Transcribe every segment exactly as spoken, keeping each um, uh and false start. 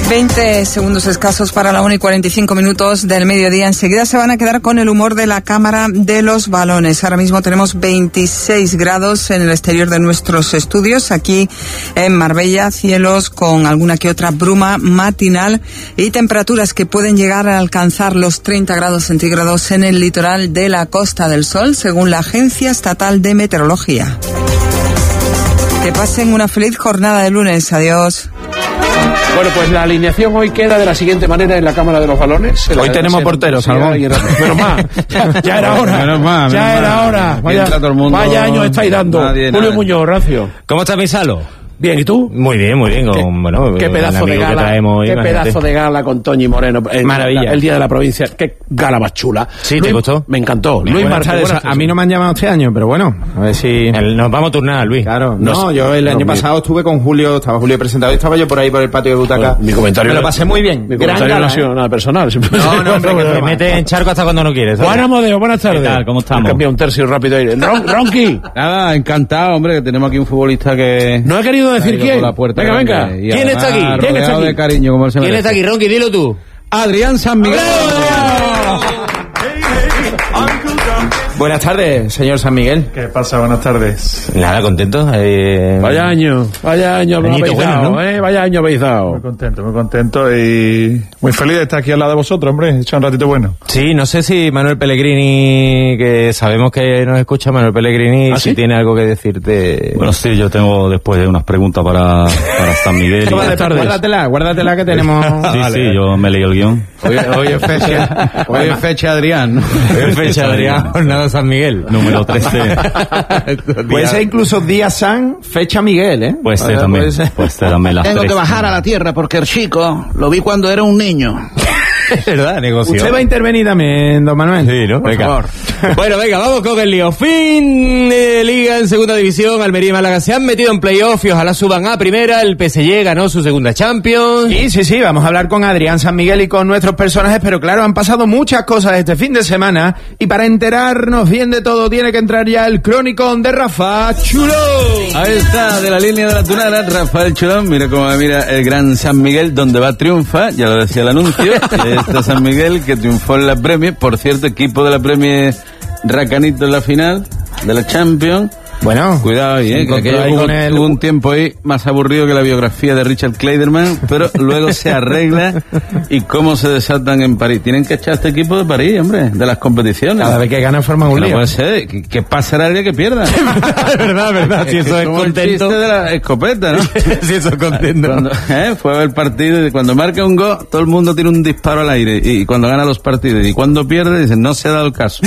veinte segundos escasos para la una y cuarenta y cinco minutos del mediodía. Enseguida se van a quedar con el humor de la cámara de los balones. Ahora mismo tenemos veintiséis grados en el exterior de nuestros estudios. Aquí en Marbella, cielos con alguna que otra bruma matinal y temperaturas que pueden llegar a alcanzar los treinta grados centígrados en el litoral de la Costa del Sol, según la Agencia Estatal de Meteorología. Que pasen una feliz jornada de lunes. Adiós. Bueno, pues la alineación hoy queda de la siguiente manera en la Cámara de los Balones. Hoy tenemos porteros, Salmón. Menos mal, ya, ya era hora. Menos mal, ya menos era mal. hora. Vaya, Entra todo el mundo, vaya año estáis dando. Nadie, Julio nada. Muñoz, Rancio. ¿Cómo está mi Salo? Bien, ¿y tú? Muy bien, muy bien. ¿Qué, Con, bueno, qué pedazo el de amigo que gala, traemos, qué imagínate. pedazo de gala con Toñi Moreno. El, Maravilla. El día de la provincia. Qué gala más chula. Sí, ¿te Luis, gustó? Me encantó. Luis Luis Buenas Martínez. tardes. A mí no me han llamado este año, pero bueno, a ver si... El- nos vamos a turnar, Luis. Claro, No no, sé. yo el No, año mi- pasado estuve con Julio, estaba Julio presentado y estaba yo por ahí por el patio de butaca. Mi comentario Me lo no- pasé muy bien. Mi Gran comentario no gala, ha sido ¿eh? nada personal. simplemente- No, no, hombre, que Te broma. metes en charco hasta cuando no quieres. ¿sabes? Juan Amadeo, buenas tardes. ¿Qué tal? ¿Cómo estamos? Cambia un tercio rápido ahí. Ron, Ronqui. Nada, encantado, hombre, que tenemos aquí un futbolista que... No he querido decir ha ido quién. por la puerta Venga, grande venga. y ¿Quién además está aquí? ¿Quién está rodeado aquí? de cariño, como él se ¿Quién merece. está aquí, Ronqui? Dilo tú. Adrián San Miguel. Buenas tardes, señor San Miguel. ¿Qué pasa? Buenas tardes. Nada, contento. Eh... Vaya año, vaya año Añito habéis bueno, dado, ¿no? ¿eh? Vaya año habéis dado. Muy contento, muy contento y muy feliz de estar aquí al lado de vosotros, hombre. He hecho un ratito bueno. Sí, no sé si Manuel Pellegrini, que sabemos que nos escucha, Manuel Pellegrini, ¿Ah, si sí? tiene algo que decirte. Bueno, sí, yo tengo después unas preguntas para, para San Miguel. y- Buenas tardes. Guárdatela, guárdatela que tenemos... Sí, sí, yo me leí el guión. Hoy, hoy es fecha, hoy es fecha Adrián, ¿no? Es fecha, Adrián, jornada San Miguel. Número trece. Puede ser incluso día San, fecha Miguel, ¿eh? Puede ser Puede también. ser. Puede ser también las Tengo tres. que bajar a la tierra porque el chico lo vi cuando era un niño. Es verdad, negocio. Usted va a intervenir también, don Manuel. Sí, ¿no? Por Venga. favor. Bueno, venga, vamos con el lío. Fin de Liga en segunda división. Almería y Málaga se han metido en playoff y ojalá suban a primera. El P S G ganó su segunda Champions. Sí, sí, sí, vamos a hablar con Adrián San Miguel y con nuestros personajes, pero claro, han pasado muchas cosas este fin de semana y para enterarnos bien de todo tiene que entrar ya el Chronicon de Rafa Chulo. Ahí está, de la línea de la tunara, Rafael Chulón. Mira cómo mira el gran San Miguel, donde va triunfa, ya lo decía el anuncio. Este San Miguel que triunfó en la Premier. Por cierto, equipo de la Premier Racanito en la final de la Champions. Bueno, Cuidado ahí, se eh, que encontró aquello ahí hubo, con el- hubo un tiempo ahí más aburrido que la biografía de Richard Kleiderman, pero luego se arregla y cómo se desatan en París. Tienen que echar este equipo de París, hombre, de las competiciones. cada vez que gana forma un Que no lío. puede ser. ¿Qué, qué pasará el día que pierda? Es verdad, es verdad. Si eso es como el contento. chiste de la escopeta, ¿no? Si eso es contento. Cuando, eh, fue a ver el partido y cuando marca un gol, todo el mundo tiene un disparo al aire. Y cuando gana los partidos y cuando pierde, dicen, no se ha dado el caso.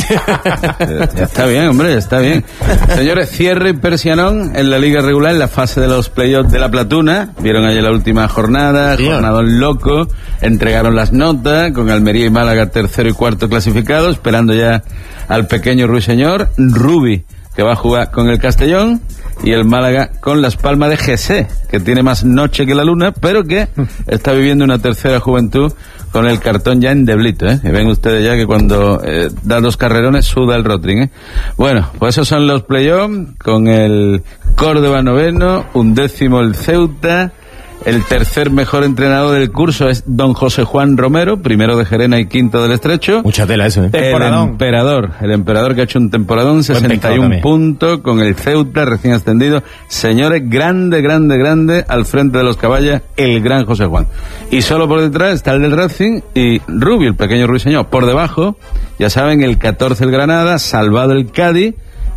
Eh, ya está bien, hombre, está bien. Señores, cierre y persianón en la liga regular, en la fase de los playoffs de la Platuna. Vieron ayer la última jornada, Sí, jornadón loco. Entregaron las notas con Almería y Málaga tercero y cuarto clasificados, esperando ya al pequeño ruiseñor, Rubi, que va a jugar con el Castellón, y el Málaga con Las Palmas de Gesé, que tiene más noche que la luna, pero que está viviendo una tercera juventud con el cartón ya endeblito, ¿eh? Y ven ustedes ya que cuando eh, da los carrerones suda el Rotring, ¿eh? Bueno, pues esos son los playoffs, con el Córdoba noveno, undécimo el Ceuta. El tercer mejor entrenador del curso es don José Juan Romero, primero de Gerena y quinto del Estrecho. Mucha tela eso, ¿eh? El Temporadón. emperador, el emperador que ha hecho un temporadón, sesenta y pescado uno también. puntos con el Ceuta recién ascendido. Señores, grande, grande, grande, al frente de los caballos, el gran José Juan. Y solo por detrás está el del Racing y Rubio, el pequeño ruiseñor. Por debajo, ya saben, el catorce el Granada, salvado el Cádiz,